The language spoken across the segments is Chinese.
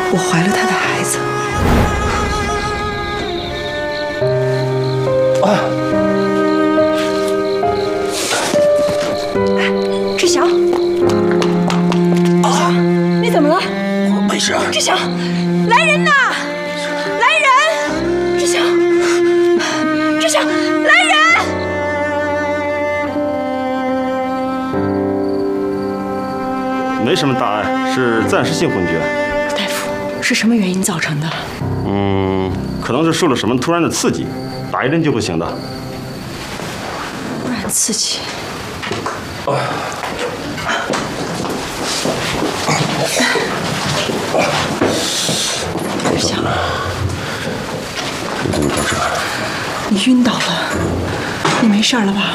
我怀了他的孩子。志祥，你怎么了？ 我没事。 志祥，来人呐！来人！志祥，志祥，来人！ 没什么大碍，是暂时性昏厥。 大夫，是什么原因造成的？ 可能是受了什么突然的刺激，打一针就会醒的。 突然刺激。志祥， 你怎么到这儿？ 你晕倒了，你没事了吧？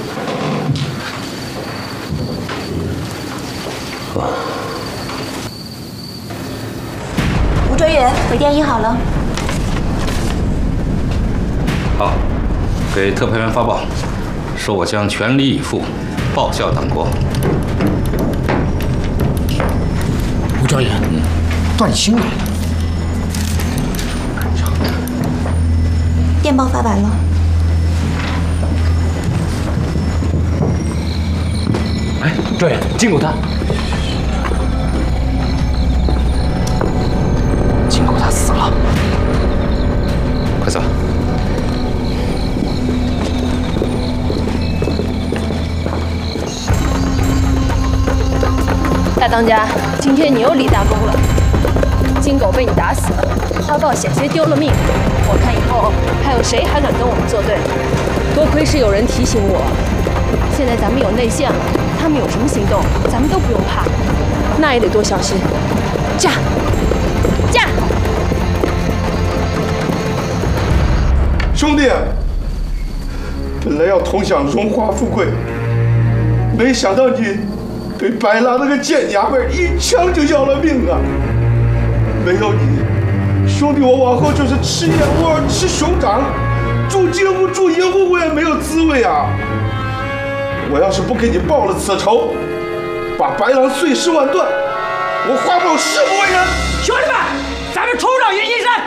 吴专员，回电医好了。 好，给特派员发报，说我将全力以赴，报效党国。 吴专员，段兴来了。 电报发完了。 哎，专员，金狗他。金狗他死了。 快走。 大当家，今天你又立大功了。金狗被你打死了，花豹险些丢了命。我看以后还有谁还敢跟我们作对？多亏是有人提醒我。现在咱们有内线了，他们有什么行动，咱们都不用怕。那也得多小心。驾！驾！ 兄弟，本来要同享荣华富贵，没想到你被白狼那个贱娘们一枪就要了命啊！没有你，兄弟我往后就是吃燕窝、吃熊掌，住金屋、住银屋，我也没有滋味啊！我要是不给你报了此仇，把白狼碎尸万段，我花豹誓不为人！ 兄弟们，咱们冲上云溪山，